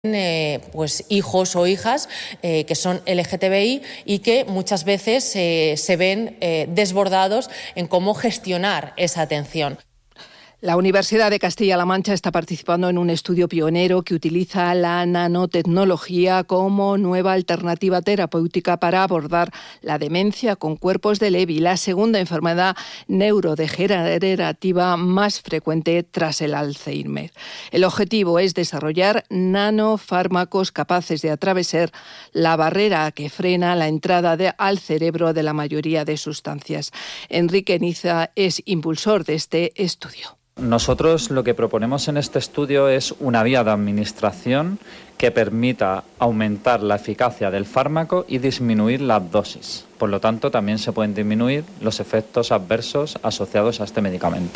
pues hijos o hijas que son LGTBI y que muchas veces se ven desbordados en cómo gestionar esa atención. La Universidad de Castilla-La Mancha está participando en un estudio pionero que utiliza la nanotecnología como nueva alternativa terapéutica para abordar la demencia con cuerpos de Lewy, la segunda enfermedad neurodegenerativa más frecuente tras el Alzheimer. El objetivo es desarrollar nanofármacos capaces de atravesar la barrera que frena la entrada al cerebro de la mayoría de sustancias. Enrique Niza es impulsor de este estudio. Nosotros lo que proponemos en este estudio es una vía de administración que permita aumentar la eficacia del fármaco y disminuir las dosis. Por lo tanto, también se pueden disminuir los efectos adversos asociados a este medicamento.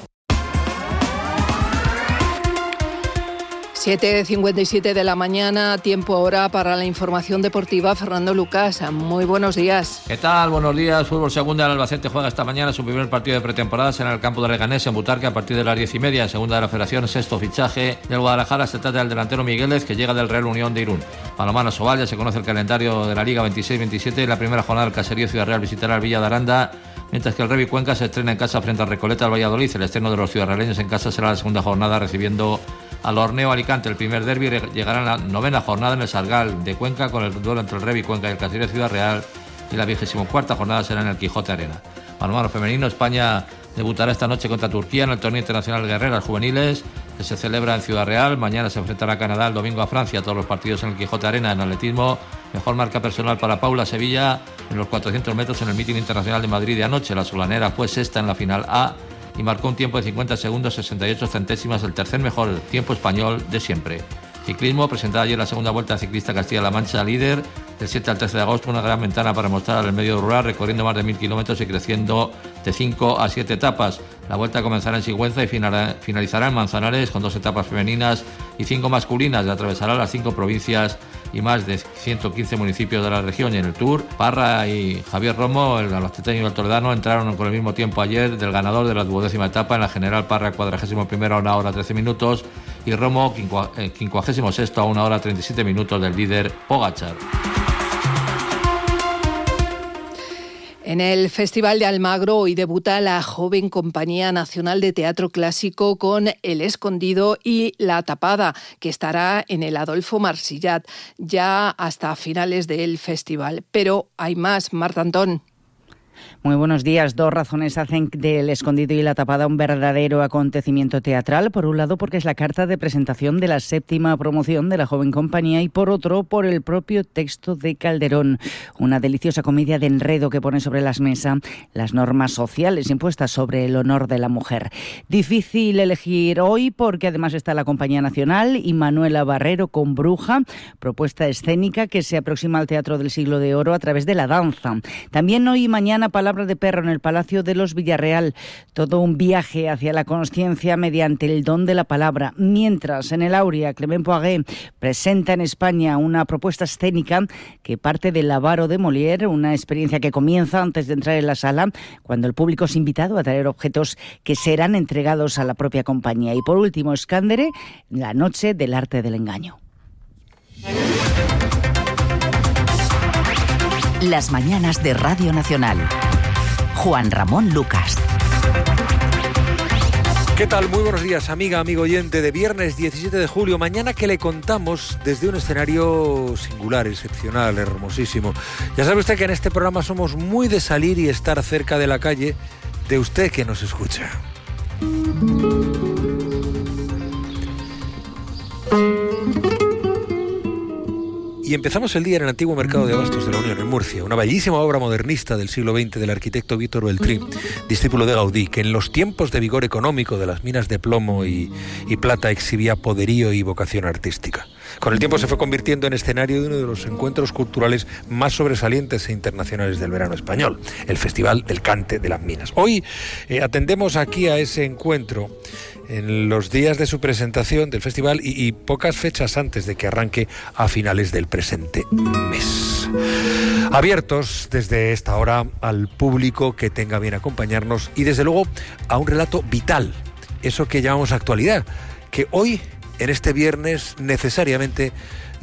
7:57 de la mañana, tiempo ahora para la información deportiva. Fernando Lucas, muy buenos días. ¿Qué tal? Buenos días. Fútbol segunda, el Albacete juega esta mañana su primer partido de pretemporada en el campo de Leganés, en Butarque, a partir de las 10:30. Segunda de la Federación, sexto fichaje del Guadalajara. Se trata del delantero Migueles, que llega del Real Unión de Irún. Balonmano Sobal, ya se conoce el calendario de la Liga 26-27. La primera jornada del Caserío Ciudad Real visitará el Villa de Aranda, mientras que el Revi Cuenca se estrena en casa frente al Recoleta al Valladolid. El estreno de los ciudadrealeños en casa será la segunda jornada, recibiendo al Horneo Alicante. El primer derbi llegará en la novena jornada en el Sargal de Cuenca, con el duelo entre el Revi Cuenca y el Caserío Ciudad Real, y la 24ª jornada será en el Quijote Arena. Balonmano femenino, España debutará esta noche contra Turquía en el torneo internacional de Guerreras Juveniles, que se celebra en Ciudad Real. Mañana se enfrentará a Canadá, el domingo a Francia. Todos los partidos en el Quijote Arena. En atletismo, mejor marca personal para Paula Sevilla en los 400 metros en el mítin internacional de Madrid de anoche. La solanera fue sexta en la final A y marcó un tiempo de 50 segundos 68 centésimas, el tercer mejor tiempo español de siempre. Ciclismo, presentada ayer la segunda vuelta ciclista Castilla-La Mancha, líder del 7 al 13 de agosto, una gran ventana para mostrar al medio rural, recorriendo más de 1.000 kilómetros y creciendo de 5 a 7 etapas. La vuelta comenzará en Sigüenza y finalizará en Manzanares, con 2 etapas femeninas y 5 masculinas. Atravesará las 5 provincias y más de 115 municipios de la región. Y en el Tour, Parra y Javier Romo, el albaceteño y el toledano, entraron con el mismo tiempo ayer del ganador de la 12ª etapa. En la general, Parra 41º a 1 hora 13 minutos y Romo 56º a 1 hora 37 minutos del líder Pogačar. En el Festival de Almagro hoy debuta la joven Compañía Nacional de Teatro Clásico con El Escondido y La Tapada, que estará en el Adolfo Marsillat ya hasta finales del festival. Pero hay más, Marta Antón. Muy buenos días. 2 razones hacen del Escondido y La Tapada un verdadero acontecimiento teatral. Por un lado, porque es la carta de presentación de la 7ª promoción de la joven compañía, y por otro, por el propio texto de Calderón. Una deliciosa comedia de enredo que pone sobre las mesas las normas sociales impuestas sobre el honor de la mujer. Difícil elegir hoy porque además está la Compañía Nacional y Manuela Barrero con Bruja, propuesta escénica que se aproxima al Teatro del Siglo de Oro a través de la danza. También hoy y mañana Palabra de Perro en el Palacio de los Villarreal. Todo un viaje hacia la consciencia mediante el don de la palabra. Mientras, en el Áurea, Clement Poiret presenta en España una propuesta escénica que parte del Avaro de Molière, una experiencia que comienza antes de entrar en la sala, cuando el público es invitado a traer objetos que serán entregados a la propia compañía. Y por último, Escándere, la noche del arte del engaño. Las mañanas de Radio Nacional. Juan Ramón Lucas. ¿Qué tal? Muy buenos días, amiga, amigo oyente de viernes 17 de julio. Mañana que le contamos desde un escenario singular, excepcional, hermosísimo. Ya sabe usted que en este programa somos muy de salir y estar cerca de la calle de usted que nos escucha. Y empezamos el día en el antiguo mercado de abastos de la Unión, en Murcia, una bellísima obra modernista del siglo XX del arquitecto Vítor Beltrí, discípulo de Gaudí, que en los tiempos de vigor económico de las minas de plomo y plata exhibía poderío y vocación artística. Con el tiempo se fue convirtiendo en escenario de uno de los encuentros culturales más sobresalientes e internacionales del verano español, el Festival del Cante de las Minas. Hoy atendemos aquí a ese encuentro en los días de su presentación del festival y pocas fechas antes de que arranque a finales del presente mes. Abiertos desde esta hora al público que tenga bien acompañarnos y desde luego a un relato vital, eso que llamamos actualidad, que hoy en este viernes necesariamente